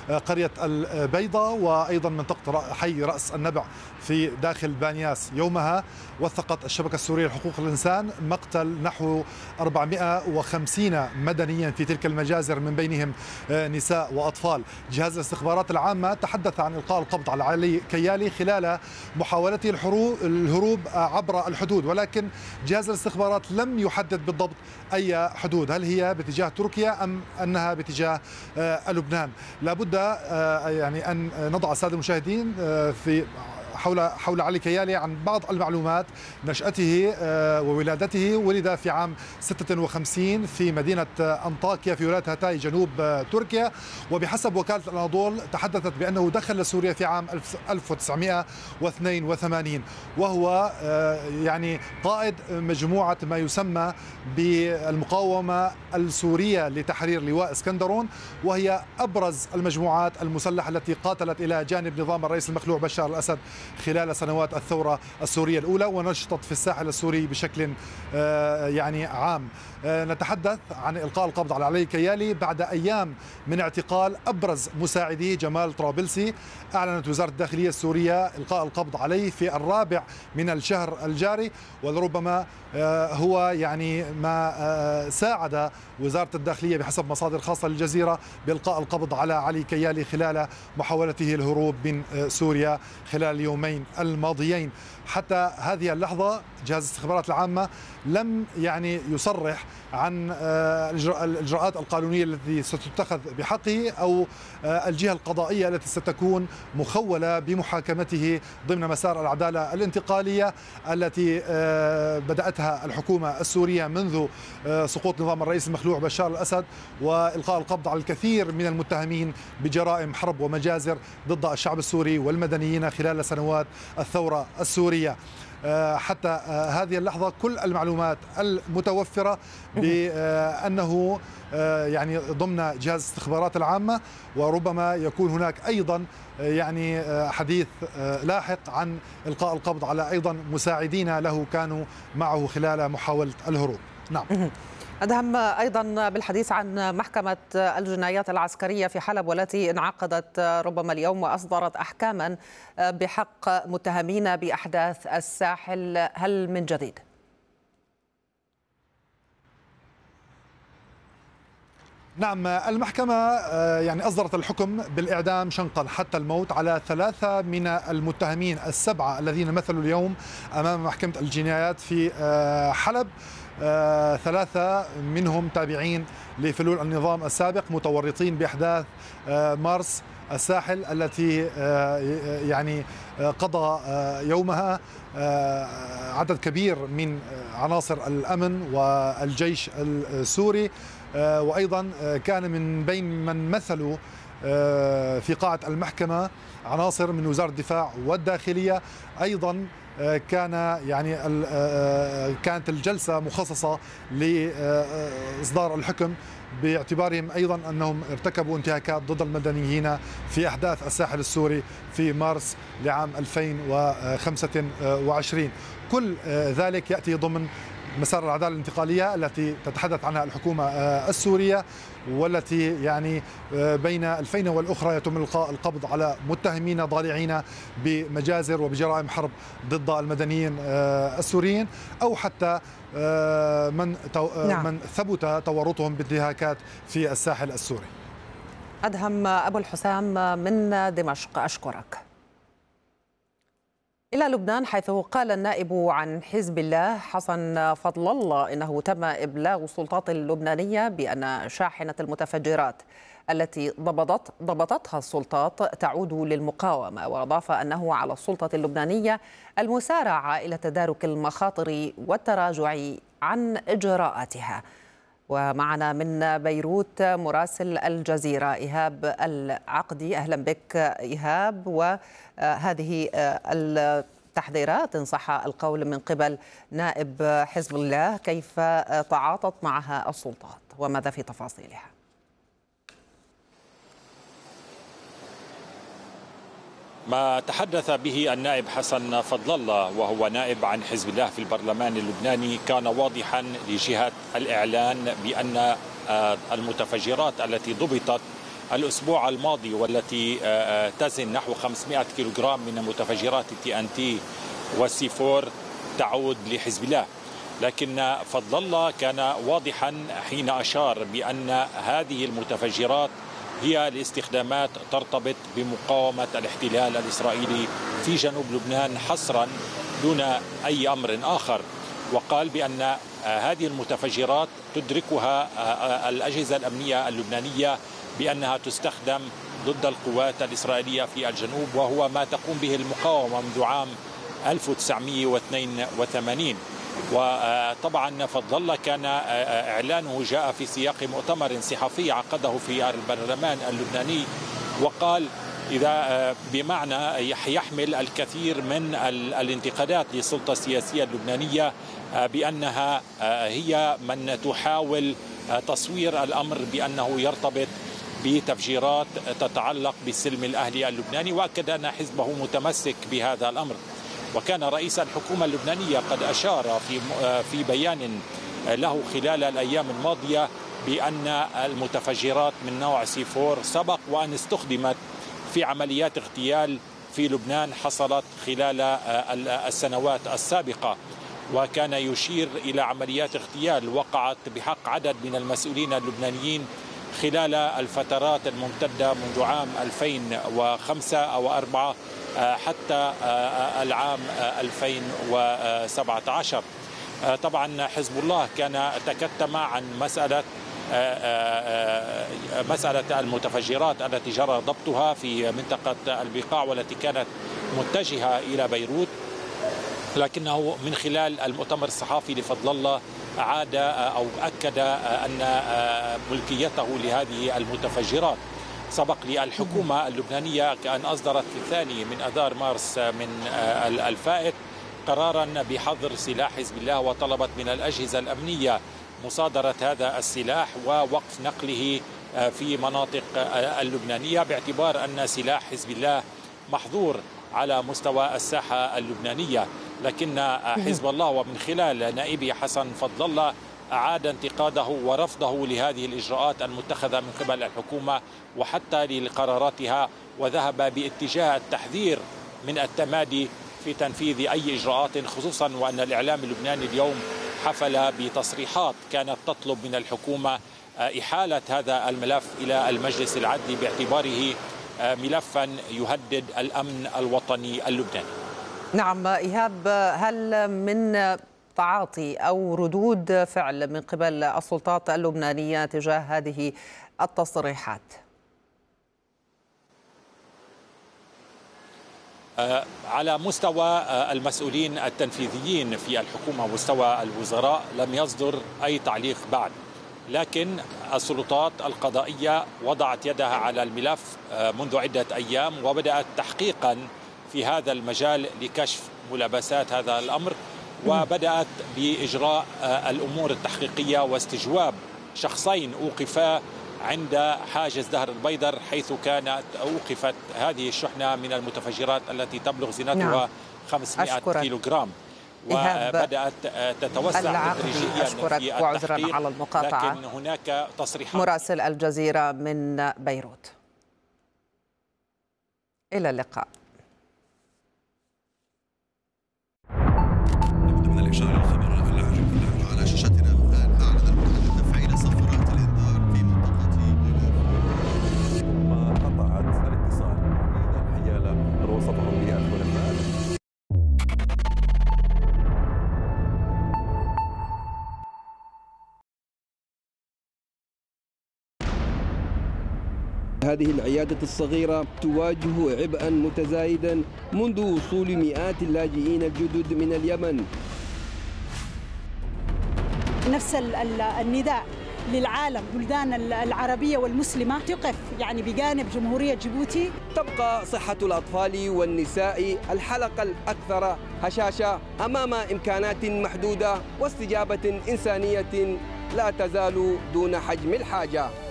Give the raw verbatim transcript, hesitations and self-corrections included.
قرية البيضة وأيضا منطقة حي رأس النبع في داخل بانياس. يومها وثقت الشبكة السورية لحقوق الإنسان مقتل نحو أربعمائة وخمسين مدنيا في تلك المجازر، من بينهم نساء وأطفال. جهاز الاستخبارات العامة تحدث عن إلقاء القبض على علي كيالي خلال محاولته الهروب عبر الحدود، ولكن جهاز الاستخبارات لم يحدد بالضبط أي حدود، هل هي باتجاه تركيا أم أنها باتجاه لبنان. لابد يعني أن نضع السادة المشاهدين في حول حول علي كيالي عن بعض المعلومات. نشأته وولادته، ولد في عام ستة وخمسين في مدينة أنطاكيا في ولاية هاتاي جنوب تركيا، وبحسب وكالة الأناضول تحدثت بأنه دخل سوريا في عام ألف وتسعمائة واثنين وثمانين، وهو يعني قائد مجموعة ما يسمى بالمقاومة السورية لتحرير لواء اسكندرون، وهي أبرز المجموعات المسلحة التي قاتلت إلى جانب نظام الرئيس المخلوع بشار الأسد خلال سنوات الثورة السورية الأولى، ونشطت في الساحل السوري بشكل يعني عام. نتحدث عن إلقاء القبض على علي كيالي بعد أيام من اعتقال أبرز مساعديه جمال طرابلسي. أعلنت وزارة الداخلية السورية إلقاء القبض عليه في الرابع من الشهر الجاري، ولربما هو يعني ما ساعد وزارة الداخلية بحسب مصادر خاصة للجزيرة بإلقاء القبض على علي كيالي خلال محاولته الهروب من سوريا خلال اليومين الماضيين. حتى هذه اللحظة جهاز الاستخبارات العامة لم يعني يصرح عن الإجراءات القانونية التي ستتخذ بحقه أو الجهة القضائية التي ستكون مخولة بمحاكمته ضمن مسار العدالة الانتقالية التي بدأتها الحكومة السورية منذ سقوط نظام الرئيس المخلوع بشار الأسد، وإلقاء القبض على الكثير من المتهمين بجرائم حرب ومجازر ضد الشعب السوري والمدنيين خلال سنوات الثورة السورية. حتى هذه اللحظة كل المعلومات المتوفرة بأنه يعني ضمن جهاز الاستخبارات العامة، وربما يكون هناك أيضا يعني حديث لاحق عن إلقاء القبض على أيضا مساعدين له كانوا معه خلال محاولة الهروب. نعم. أدهم أيضا بالحديث عن محكمة الجنايات العسكرية في حلب والتي انعقدت ربما اليوم وأصدرت أحكاما بحق متهمين بأحداث الساحل، هل من جديد؟ نعم، المحكمة يعني أصدرت الحكم بالإعدام شنقا حتى الموت على ثلاثة من المتهمين السبعة الذين مثلوا اليوم أمام محكمة الجنايات في حلب. آه، ثلاثة منهم تابعين لفلول النظام السابق متورطين بأحداث آه، مارس الساحل التي آه، يعني آه، قضى آه، يومها آه، عدد كبير من عناصر الأمن والجيش السوري، آه، وأيضا آه، كان من بين من مثلوا آه، في قاعة المحكمة عناصر من وزارة الدفاع والداخلية. أيضا كان يعني كانت الجلسة مخصصة لإصدار الحكم باعتبارهم أيضا أنهم ارتكبوا انتهاكات ضد المدنيين في أحداث الساحل السوري في مارس لعام ألفين وخمسة وعشرين. كل ذلك يأتي ضمن مسار العدالة الانتقالية التي تتحدث عنها الحكومة السورية، والتي يعني بين الفينة والأخرى يتم إلقاء القبض على متهمين ضالعين بمجازر وبجرائم حرب ضد المدنيين السوريين، أو حتى من نعم. من ثبت تورطهم بانتهاكات في الساحل السوري. أدهم أبو الحسام من دمشق، أشكرك. إلى لبنان، حيث قال النائب عن حزب الله حسن فضل الله إنه تم إبلاغ السلطات اللبنانية بأن شاحنة المتفجرات التي ضبطت ضبطتها السلطات تعود للمقاومة، وأضاف أنه على السلطة اللبنانية المسارعة إلى تدارك المخاطر والتراجع عن إجراءاتها. ومعنا من بيروت مراسل الجزيرة إيهاب العقدي. أهلا بك إيهاب. وهذه التحذيرات إن صح القول من قبل نائب حزب الله، كيف تعاطت معها السلطات وماذا في تفاصيلها؟ ما تحدث به النائب حسن فضل الله وهو نائب عن حزب الله في البرلمان اللبناني كان واضحا لجهات الإعلان بأن المتفجرات التي ضبطت الأسبوع الماضي، والتي تزن نحو خمسمائة كيلوغرام من متفجرات التي أن تي والسي فور تعود لحزب الله. لكن فضل الله كان واضحا حين أشار بأن هذه المتفجرات هي لاستخدامات ترتبط بمقاومة الاحتلال الإسرائيلي في جنوب لبنان حصرا دون أي أمر آخر. وقال بأن هذه المتفجرات تدركها الأجهزة الأمنية اللبنانية بأنها تستخدم ضد القوات الإسرائيلية في الجنوب، وهو ما تقوم به المقاومة منذ عام ألف وتسعمائة واثنين وثمانين. وطبعا فضل الله كان إعلانه جاء في سياق مؤتمر صحفي عقده في البرلمان اللبناني، وقال إذا بمعنى يحمل الكثير من الانتقادات للسلطة السياسية اللبنانية بأنها هي من تحاول تصوير الأمر بأنه يرتبط بتفجيرات تتعلق بالسلم الأهلي اللبناني، وأكد أن حزبه متمسك بهذا الأمر. وكان رئيس الحكومة اللبنانية قد أشار في في بيان له خلال الأيام الماضية بأن المتفجرات من نوع سي فور سبق وأن استخدمت في عمليات اغتيال في لبنان حصلت خلال السنوات السابقة، وكان يشير إلى عمليات اغتيال وقعت بحق عدد من المسؤولين اللبنانيين خلال الفترات الممتدة منذ عام ألفين وخمسة أو أربعة حتى العام ألفين وسبعة عشر. طبعا حزب الله كان تكتم عن مسألة مسألة المتفجرات التي جرى ضبطها في منطقة البقاع والتي كانت متجهة إلى بيروت، لكنه من خلال المؤتمر الصحفي لفضل الله عاد أو أكد أن ملكيته لهذه المتفجرات. سبق للحكومة اللبنانية أن أصدرت في الثاني من أذار مارس من الفائت قرارا بحظر سلاح حزب الله، وطلبت من الأجهزة الأمنية مصادرة هذا السلاح ووقف نقله في مناطق اللبنانية، باعتبار أن سلاح حزب الله محظور على مستوى الساحة اللبنانية. لكن حزب الله ومن خلال نائبه حسن فضل الله أعاد انتقاده ورفضه لهذه الإجراءات المتخذة من قبل الحكومة وحتى لقراراتها، وذهب باتجاه التحذير من التمادي في تنفيذ أي إجراءات، خصوصا وأن الإعلام اللبناني اليوم حفل بتصريحات كانت تطلب من الحكومة إحالة هذا الملف إلى المجلس العدلي باعتباره ملفا يهدد الأمن الوطني اللبناني. نعم إيهاب، هل من تعاطي أو ردود فعل من قبل السلطات اللبنانية تجاه هذه التصريحات؟ على مستوى المسؤولين التنفيذيين في الحكومة ومستوى الوزراء لم يصدر أي تعليق بعد، لكن السلطات القضائية وضعت يدها على الملف منذ عدة أيام وبدأت تحقيقا في هذا المجال لكشف ملابسات هذا الأمر، وبدأت بإجراء الأمور التحقيقية واستجواب شخصين أوقفا عند حاجز دهر البيضر، حيث كانت أوقفت هذه الشحنة من المتفجرات التي تبلغ زينتها نعم. خمسمائة كيلوغرام، وبدأت تتوسع تدريجيا في وعذرا على المقاطعة، لكن هناك تصريحات. مراسل الجزيرة من بيروت، إلى اللقاء. نبدأ من الإشارة الخبر على شاشتنا الآن. أعلن المتحدث تفعيل صفارات الإنذار في منطقة ما قطعت الاتصال حيال وصفهم بالخلفاء. هذه العيادة الصغيرة تواجه عبئا متزايدا منذ وصول مئات اللاجئين الجدد من اليمن. نفس النداء للعالم، بلدان العربية والمسلمة تقف يعني بجانب جمهورية جيبوتي. تبقى صحة الأطفال والنساء الحلقة الأكثر هشاشة أمام إمكانات محدودة واستجابة إنسانية لا تزال دون حجم الحاجة.